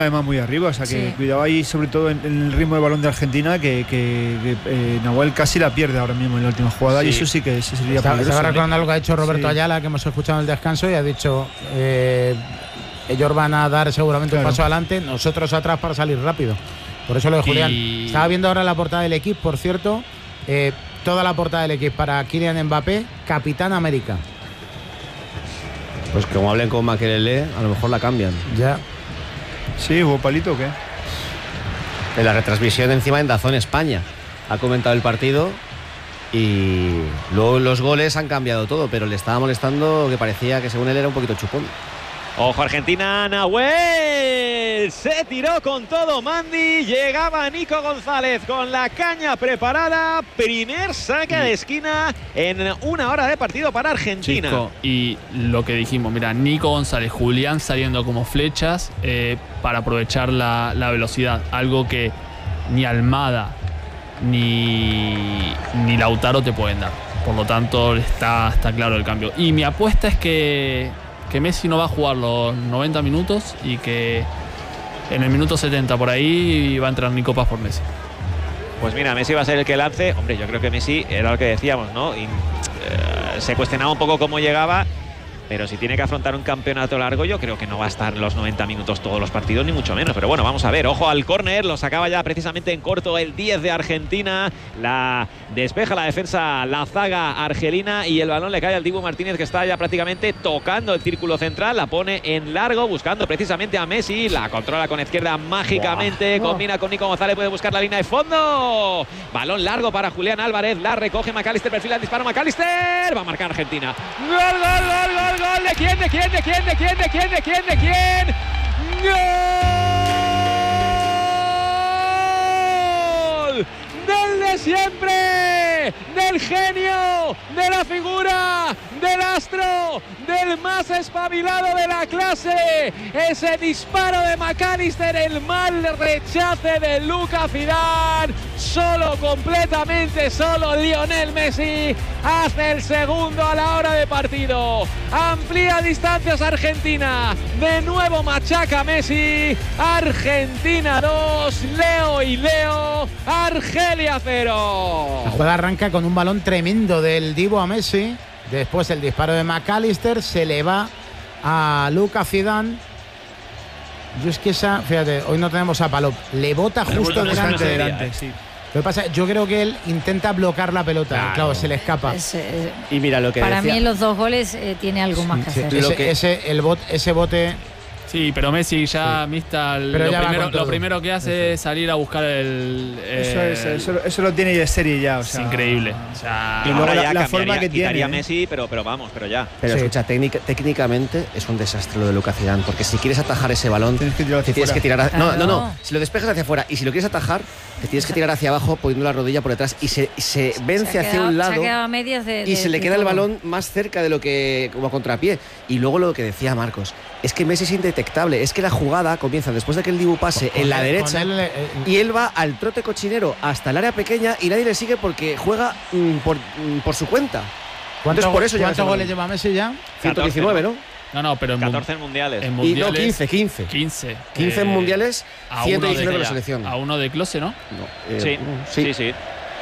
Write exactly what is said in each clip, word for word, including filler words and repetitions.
además muy arriba, o sea que Sí. cuidado ahí, sobre todo en, en el ritmo de balón de Argentina, que, que, que eh, Nahuel casi la pierde ahora mismo en la última jugada, Sí. y eso sí que ese sería Estaba, peligroso. estaba ¿eh? recordando algo que ha dicho Roberto Sí. Ayala, que hemos escuchado en el descanso, y ha dicho, eh, ellos van a dar seguramente Claro. un paso adelante, nosotros atrás para salir rápido. Por eso lo de Julián. Y- Estaba viendo ahora la portada del equipo, por cierto, eh, toda la portada del equipo para Kylian Mbappé, Capitán América. Pues como hablen con Makelele, a lo mejor la cambian. Ya. Sí, ¿hubo palito o qué? En la retransmisión encima en Dazón España. Ha comentado el partido y luego los goles han cambiado todo, pero le estaba molestando que parecía que según él era un poquito chupón. Ojo Argentina, Nahuel se tiró con todo Mandy, llegaba Nico González con la caña preparada, primer saque de esquina en una hora de partido para Argentina. Chico, y lo que dijimos, mira, Nico González, Julián saliendo como flechas eh, para aprovechar la, la velocidad, algo que ni Almada ni, ni Lautaro te pueden dar. Por lo tanto, está, está claro el cambio. Y mi apuesta es que, que Messi no va a jugar los noventa minutos y que en el minuto setenta por ahí va a entrar Nico Paz por Messi. Pues mira, Messi va a ser el que lance. Hombre, yo creo que Messi era lo que decíamos, ¿no? Y, eh, se cuestionaba un poco cómo llegaba, pero si tiene que afrontar un campeonato largo, yo creo que no va a estar los noventa minutos todos los partidos, ni mucho menos. Pero bueno, vamos a ver. Ojo al córner, lo sacaba ya precisamente en corto el diez de Argentina. La despeja la defensa, la zaga argelina, y el balón le cae al Dibu Martínez, que está ya prácticamente tocando el círculo central. La pone en largo, buscando precisamente a Messi. La controla con izquierda mágicamente. Buah. Combina con Nico González, puede buscar la línea de fondo. Balón largo para Julián Álvarez. La recoge McAllister, perfila el disparo McAllister. Va a marcar Argentina. ¡Gol, gol, gol, gol, gol! ¿De quién, de quién, de quién, de quién, de quién, de quién, de quién? ¡Gol! ¡Del de siempre! ¡Del genio! ¡De la figura! ¡Del astro! ¡Del más espabilado de la clase! Ese disparo de McAllister, el mal rechace de Luca Zidane. Solo, completamente solo, Lionel Messi hace el segundo a la hora de partido. Amplía distancias Argentina. De nuevo machaca Messi. Argentina dos, Leo y Leo. Argelia cero. La jugada arranca con un balón tremendo del Dibu a Messi. Después el disparo de McAllister, se le va a Luca Zidane. Yo es que esa, fíjate, hoy no tenemos a Palop. Le bota justo delante. delante, sí. Lo que pasa, yo creo que él intenta bloquear la pelota. Claro, claro se le escapa. Es, eh, Y mira lo que para decía. mí en los dos goles eh, tiene algo más que Sí, hacer. ese, Lo que- ese, el bot, ese bote. Sí, pero Messi ya, Mista, Pero lo, ya va primero, con todo. lo primero que hace es salir a buscar el... Eso, eh, es, eso, eso lo tiene de serie ya, o es sea, increíble. O sea, Y luego Ahora la- ya la cambiaría, forma que quitaría tiene, a ¿eh? Messi, pero, pero vamos, pero ya. Pero Sí. escucha, técnica- técnicamente es un desastre lo de Luca Zidane, porque si quieres atajar ese balón, Tienes que tirar te hacia tienes que fuera. tirar. a- no, no, no. Claro. Si lo despejas hacia afuera y si lo quieres atajar, te tienes que tirar hacia abajo poniendo la rodilla por detrás y se, se vence Se ha hacia quedado- un se ha lado quedado a medias de- y de- se le de queda el todo. balón más cerca de lo que como a contrapié. Y luego lo que decía Marcos, es que Messi es indetectable, es que la jugada comienza después de que el Dibu pase Con en la él- derecha con él, eh, y él va al trote cochinero hasta el área pequeña y nadie le sigue porque juega mm, por, mm, por su cuenta. ¿Cuántos, Entonces, por eso lleva ¿cuántos ese goles balón. lleva Messi ya? ciento diecinueve, ¿no? no, no, pero en, mun- catorce en mundiales. en Y no, mundiales... quince, quince. quince. quince en eh, mundiales, a ciento uno diecinueve de- en la selección. A uno de Klose, ¿no? No, eh, Sí, mm, sí, sí.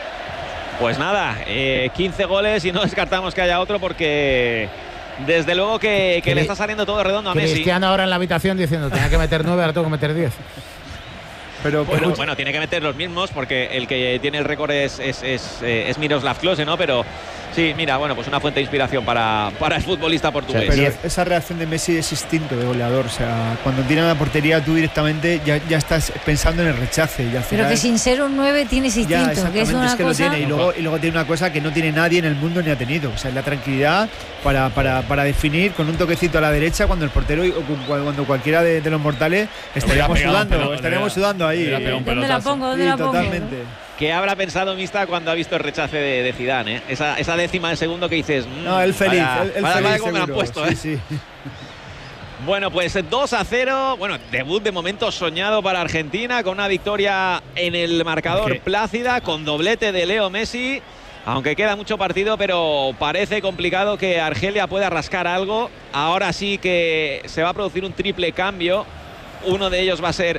Pues nada, eh, quince goles y no descartamos que haya otro porque desde luego que, que le está saliendo todo redondo a Messi. Cristiano ahora en la habitación diciendo, tenía que meter nueve, ahora tengo que meter diez. Pero, Bueno, pero- bueno, tiene que meter los mismos porque el que tiene el récord es, es, es, eh, es Miroslav Klose, ¿no? Pero sí, mira, bueno, pues una fuente de inspiración para, para el futbolista portugués. pero diez. esa reacción de Messi es instinto de goleador, o sea, cuando tiran a la portería tú directamente ya, ya estás pensando en el rechace y al Pero final que sin ser un nueve tiene ese ya, instinto, exactamente, que es una que lo cosa... tiene y luego, y luego tiene una cosa que no tiene nadie en el mundo ni ha tenido, o sea, la tranquilidad para, para, para definir con un toquecito a la derecha cuando el portero o cu- cuando cualquiera de, de los mortales estaríamos pegado un sudando, pelota, estaríamos le hubiera- sudando ahí. le hubiera pegado un ¿Dónde la pelotazo. pongo? ¿Dónde Sí, la pongo? totalmente. ¿Qué habrá pensado Mista cuando ha visto el rechace de, de Zidane, eh? Esa, esa décima de segundo que dices. mmm, No, él feliz, vaya- él, él vaya- feliz vaya cómo me lo han seguro, puesto, sí, eh. sí. Bueno, pues dos a cero. Bueno, debut de momento soñado para Argentina con una victoria en el marcador Ok. plácida con doblete de Leo Messi. Aunque queda mucho partido, pero parece complicado que Argelia pueda rascar algo. Ahora sí que se va a producir un triple cambio Uno de ellos va a ser